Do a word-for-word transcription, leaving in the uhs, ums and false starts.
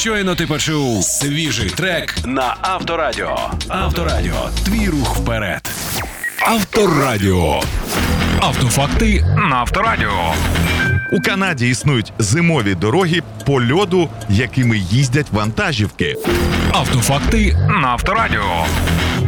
Щойно ти почув свіжий трек на Авторадіо. Авторадіо. Твій рух вперед. Авторадіо. Автофакти на Авторадіо. У Канаді існують зимові дороги по льоду, якими їздять вантажівки. Автофакти на Авторадіо.